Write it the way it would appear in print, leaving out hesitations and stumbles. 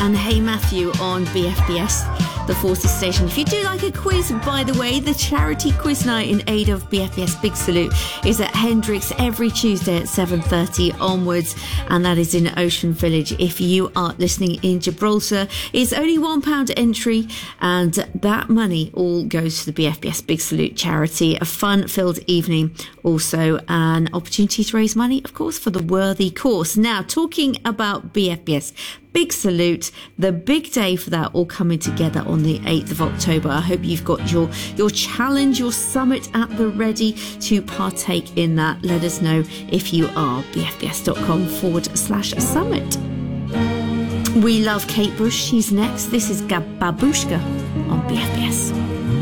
and Hey Matthew on BFBS, the Forces station. If you do like a quiz, by the way, the charity quiz night in aid of BFBS Big Salute is at Hendrix every Tuesday at 7:30 onwards, and that is in Ocean Village. If you are listening in Gibraltar, it's only £1 entry, and that money all goes to the BFBS Big Salute charity. A fun-filled evening, also an opportunity to raise money, of course, for the worthy cause. Now, talking about BFBS Big Salute, the big day for that all coming together on the 8th of October. I hope you've got your challenge, your summit at the ready to partake in that. Let us know if you are. bfbs.com/summit. We love Kate Bush. She's next. This is Babushka on BFBS.